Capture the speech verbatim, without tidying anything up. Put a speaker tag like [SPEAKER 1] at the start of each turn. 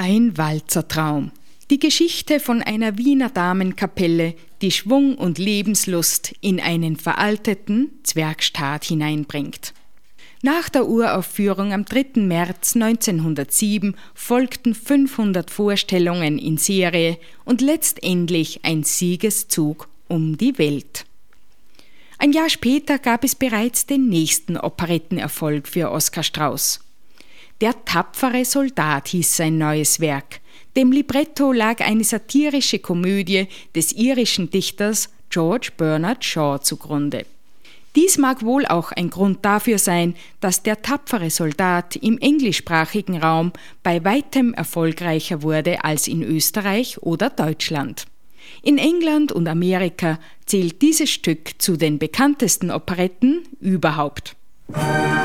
[SPEAKER 1] Ein Walzertraum. Die Geschichte von einer Wiener Damenkapelle, die Schwung und Lebenslust in einen veralteten Zwergstaat hineinbringt. Nach der Uraufführung am dritten März neunzehnhundertsieben folgten fünfhundert Vorstellungen in Serie und letztendlich ein Siegeszug um die Welt. Ein Jahr später gab es bereits den nächsten Operettenerfolg für Oskar Strauß. Der tapfere Soldat hieß sein neues Werk. Dem Libretto lag eine satirische Komödie des irischen Dichters George Bernard Shaw zugrunde. Dies mag wohl auch ein Grund dafür sein, dass der tapfere Soldat im englischsprachigen Raum bei weitem erfolgreicher wurde als in Österreich oder Deutschland. In England und Amerika zählt dieses Stück zu den bekanntesten Operetten überhaupt.